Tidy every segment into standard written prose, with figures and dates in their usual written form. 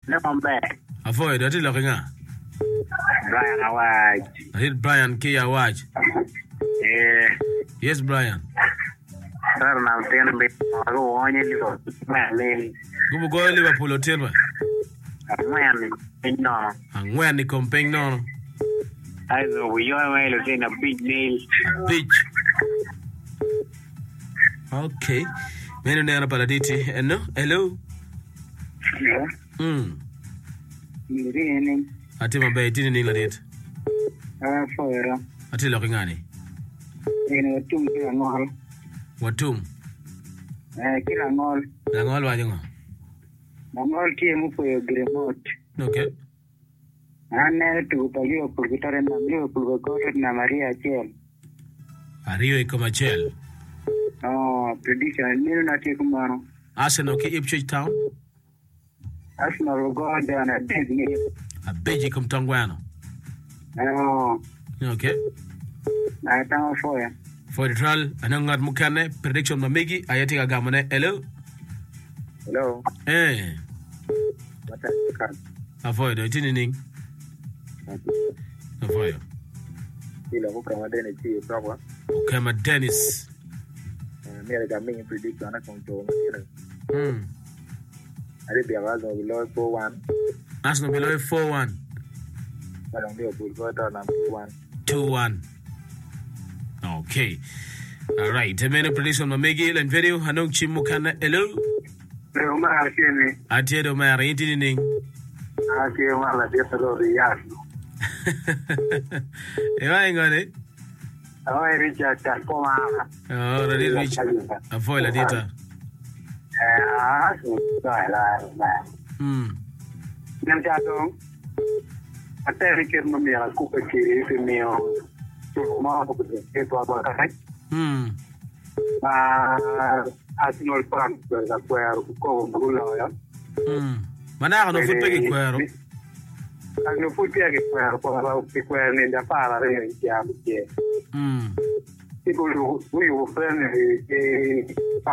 Nombe. Avoid ati lokinga. Brian Awaj. Ati Brian K Awaj. Yes Brian. Sir na tena be go onye libo. Male. Gubu go Liverpool hotel ba. Angwen ni kompeng no. Aizo we are tena big nail. Beach. Okay. Meno nena paladiti. Hello? Hello. Ni. Ati mabe tini ni ladit. Foira. Ati lokingani. Ene watum kila ngol. Watum. Kila ngol. La ngol wajingo. Ngol tie mupo yo remote. Okay. Ane tu pagio pulgitare na mlio pulgokote na Maria Chel. Ario ikomachel. Prediction nino natie kumano. Arsenal ke Ipswich Town. Arsenal will go down at Disney. A beji kumtongwano. Okay. I thank for you. For the trial, anangat mukane prediction mamigi ayatika gamane. Hello. Hello. What avoid it in avoid. Ila kama Dennis chi proper. Kama Dennis. Mimi kama prediction na konto mimi. Ari biawazo below 4-1. Arsenal below 4-1. Kalau dia pulgo na 2-1. Okay. All right. Temene prediction mamigi and video hanong chimukana. Hello. Hello Marcini. Atiedo mari intini. Ake mala dia tolo Riyadh. Ewa ngone. Awa Richard Chakoma. Ready reach. Avoid la data. Nel caso a te richiamo mia la cupa che mio ma che tu hai asino il pranzo da quello con quello ya mana no futpe che quello no futpe che quello che quello nella pala chiamo che tipo lui offre e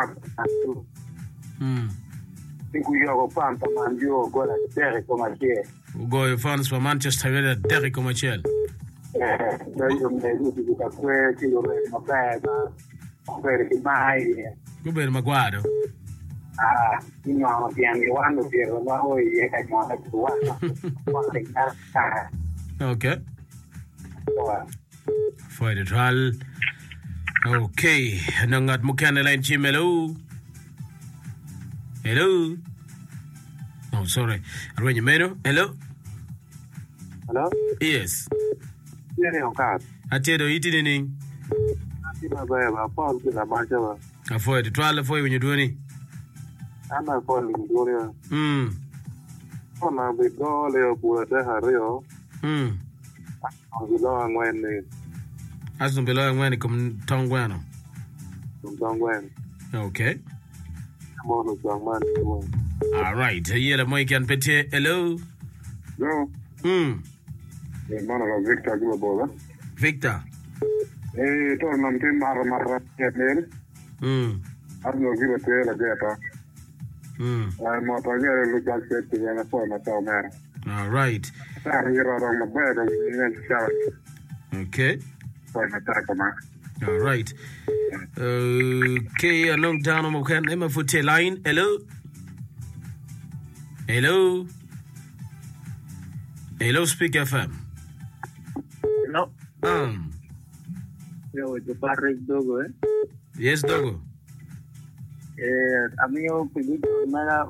in cui gioco Pampa Mandio quella Derek Comachel. Go fans for Manchester United Derek Comachel. Io mi dico che quello che non pesa, quello che mai. Come Maguado. No, piano quando per la voi è che non è più Okay. For the trial. Okay, nangat mukana line chimelo. Hello. Oh, sorry. Arwenye meno. Hello. Hello? Yes. Yeye onka. Atiedo iti nini? Ati baba Paul kila macha ba. Avoid twala foi when you do any. Ana Paul Gloria. Ona be gole obuete hario. Angilo ngwene. Asun below ngwene kum tongwano. Okay. All right. Here the mic and pete. Hello. No. Hermano Victor Globola. Victor. Torno a marra chiedere. Hanno visto la dieta. Ma pagare lo calcetto viene fuori ma ciao mera. All right. Okay. All right. Okay, a long down on my name for line. Hello. Hello. Hello, Speak FM. Hello. Yo, it's Patrick Dogo, eh? Yes, Dogo. Amigo, Piguito, Mega.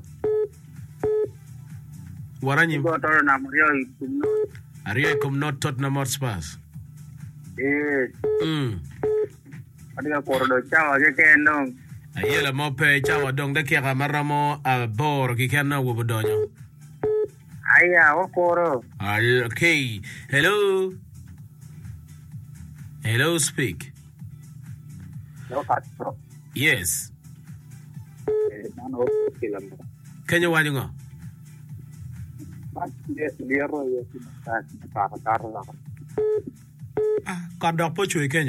Waranyi. Go to na Mario Kumno. Ario Kumno Tottenham Hotspurs. Adiga kordo chawa ke kendo. Ayela mope chawa dong de kira maramo a bor ki kana wo bodonyo. Aya okoro. Okay. Hello. Hello, Speak. No patro. Yes. Mano kilamba. Kenya wajingo. Dia ro yo ta Kadok po chui Kenya.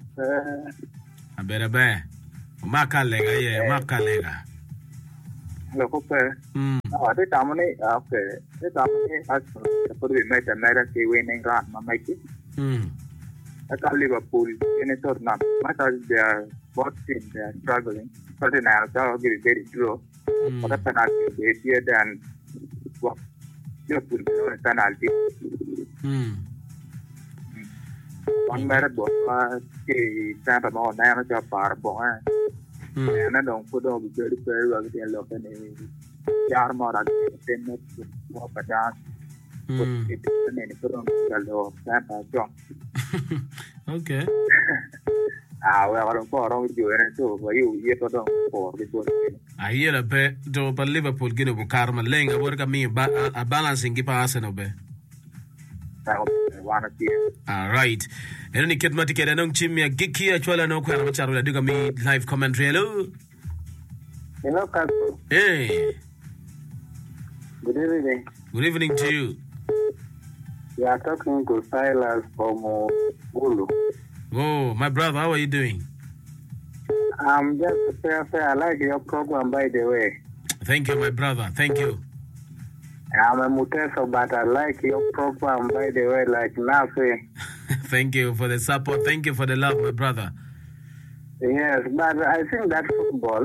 Abera be. Makalega ye, makalega. lo ko pe te tamone okay te tamone as por vi meta mera ke winning run ma mai ki at Liverpool in a tournament because they are both teams they are struggling but now so very slow but penalty they here than what Liverpool penalty one mera bo ke Santa Mo na no cha par bo na dong ko do bi de pe wa ke lo ke ni yar mo ra ten no mo pa da ko ne ni ko do lo Santa jo okay we are ko ro ju ere to wa yu ye to do ko bi to ahí la pe do pa Liverpool gino bu karma lenga bor ka mi a balancing ki pa Arsenal be all right and ni ket mati keda nong chimia giki achwala no kwa macharo la diga mi live commentary hello Kato. Hey, good evening to you. You are talking to Silas from Gulu. Oh, my brother, how are you doing? I'm just I like your program, by the way. Thank you, my brother. Thank you. I'm a Muteso, but I like your program, by the way, like nothing. Thank you for the support. Thank you for the love, my brother. Yes, but I think that football,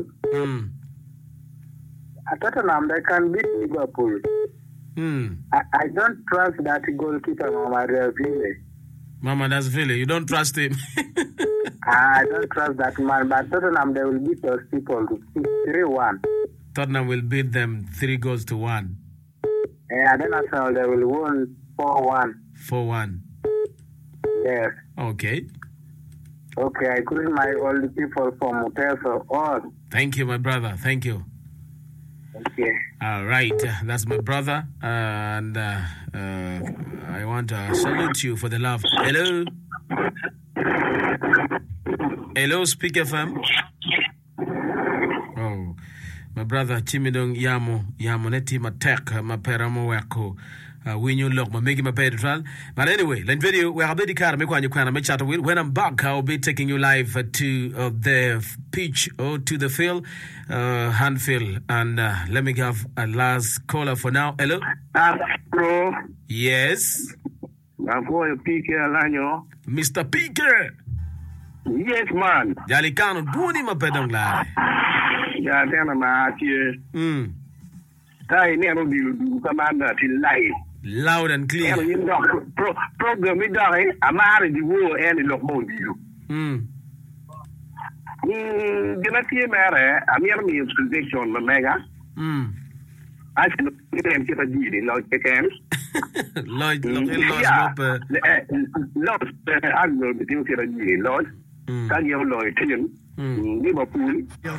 at Tottenham, they can beat Liverpool. I don't trust that goalkeeper, Mama Dasville. You don't trust him? I don't trust that man, but Tottenham, they will beat those people 3-1. Tottenham will beat them 3-1. And then Arsenal, they will win 4-1. 4-1. Yes. Okay. Okay, I greet my all the people from Muteso. All. Thank you, my brother. Thank you. Okay. All right. That's my brother. And I want to salute you for the love. Hello. Hello, Speak FM. Oh, my brother Chimidong Yamo Neti Matek Maperamo Wako. When you look, making my pedal. But anyway, let video where I'll be the car, make one you can chat with. When I'm back, I'll be taking you live to the pitch or to the field, hand field. And let me have a last caller for now. Hello? Bro. Yes. Mr. Pique. Yes, man. Jalikano, Buni Mapedong Lai. Yeah, then I'm out here. I never do commander till life. Loud and clear. Program it down. I'm out of the war and the more you. Gonna matter. I'm here me prediction, Mega. I should get a deal in Lloyd Pickens. Lloyd, Lloyd, I'm going to do a deal, Lloyd. Can you Lloyd, Liverpool?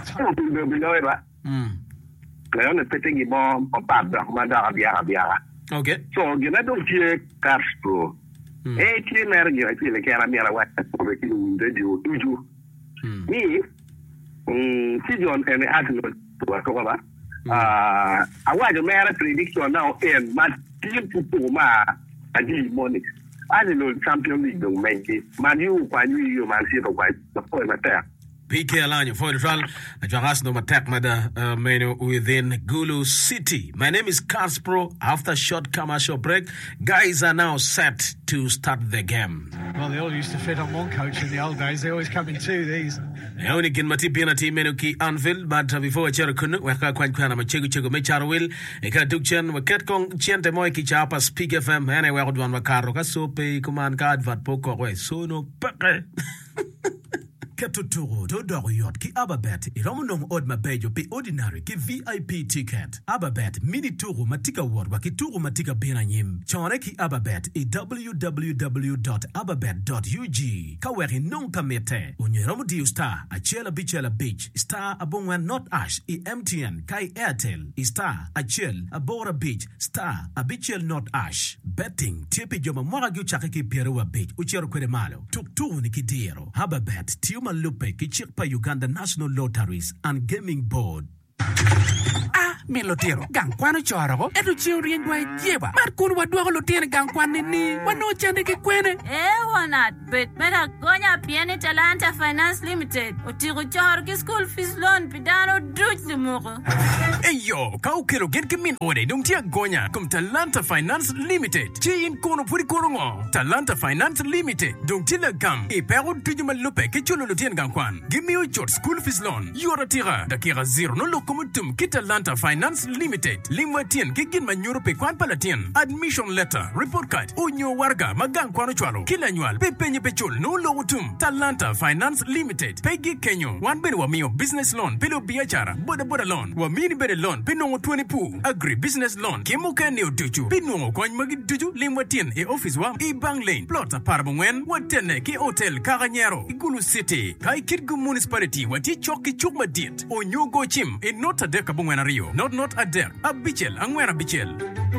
Kaya na petting ibang papada madara. Okay. So ginadong siya Castro. Team meron sila kaya mera wat ko radio tuju. Ni si John and Arsenal to ba. Awa mera prediction now and but team to ma adi Monix. Arsenal Champions League dong mengi. Man you kwa you man si to kwa ko mata. PK Alanyo for the trial. I just no attack mother menu within Gulu City. My name is Carspro. After short commercial break, guys are now set to start the game. Well, they all used to fit on one coach in the old days. They always come in two, these. I only can mati pina team menu ki Anfield, but before chero kunu, waka kwana machego me charwil, eka dukchen, waket kong chiente moi ki chapa Speak FM, ene wa kodwan wakaro, kasope, kuman ka advert poko, we, so no peke. Ketuturo dodoro yot ki Ababet iromunong od mabejo pi ordinary ki VIP ticket. Ababet mini turu matika word ki turu matika bina nyim. Chone ki Ababet i www.ababet.ug. Kaweri non kamete. Unyeromu diu star achela beach star abongwan not ash i MTN kai Airtel i star achel abora beach star abichel not ash. Betting tipi joma mwara gyu chake ki pierua beach uchero kwere malo. Tuk turu ni kidiro. Ababet tiuma Lupe Kichikpa Uganda National Lotteries and Gaming Board. me lotero gang kwano choro edu chiuri ngwa jeba mar kun wadwa lotero gang kwane ni wano chande ke kwene wanat bet mera gonya piani Talanta Finance Limited otigo choro ki school fees loan pidano duj limoko eyo ka ukero gen kemin ode dong tia gonya kum Talanta Finance Limited chi in kono puri kono ngo Talanta Finance Limited dong tila gam e pero tujuma lope ke chulo lotero gang kwan give me your school fees loan yora tira dakira zero no lokomutum ki Talanta Finance Limited limwa tien ke gin manyoro pe kwan palatien admission letter report card unyo warga magang kwano chwalo kila nyual pe penye pechol no logutum Talanta Finance Limited pegi kenyo wan bere wa miyo business loan pelo biachara boda loan wa mini bere loan penongo 20 pu agri business loan kemo kane otuchu penongo kwany magi tuchu limwa tien e office wa e bang lane plot aparbongwen watene ki hotel Karanyero Igulu City kai Kirgu municipality wati choki chukma diet onyo go chim e not adek abongwen ario not adek abichel angwen abichel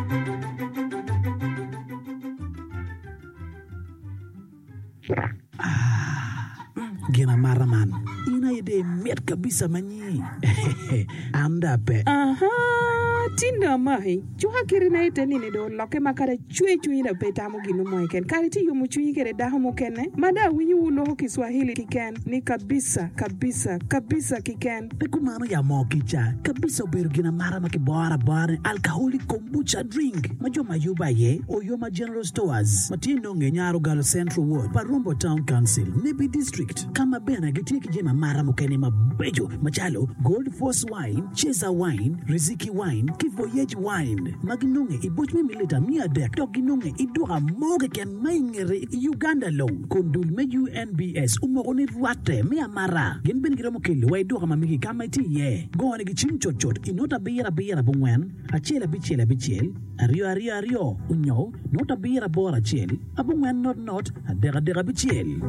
Gina maraman ina ide met kabisa manyi anda pe tinda mai chuha kirina ite nini do loke makare chui na peta mo ginu mo ken kariti yumu chui kere da mo kenne mada winyi wulo Kiswahili kiken ni kabisa kiken pekumano ya mo kicha kabisa bergina marama ki bora alcoholic kombucha drink majo mayuba ye oyoma general stores matindo ngenyaro gal central ward Parombo town council Nibi district kama bena gitiki jema marama kene mabejo machalo Gold Force wine Cheza wine Riziki wine Voyage wine maginunge ibochme milita mia dek doginunge idura moge ken maingere Uganda low kondul me UNBS umogoni ruate me amara gen ben giramo kele way do kama migi kama ti ye go ne gichim chot inota bira bongwen achela bichel ario unyo nota bira bora chel abongwen not adera bichel.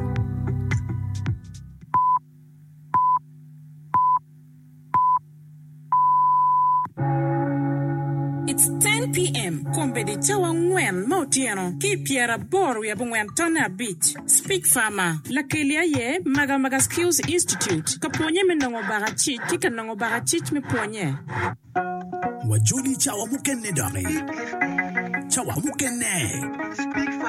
It's 10 p.m. Kombe de chawa ngwen mautiano ki piera boru ya bungwen tona beach. Speak Farmer. La kelia ye maga Skills Institute. Kaponye menongo barachit kika nongo barachit me ponye. Wajuli chawa mukene dare. Chawa mukene. Speak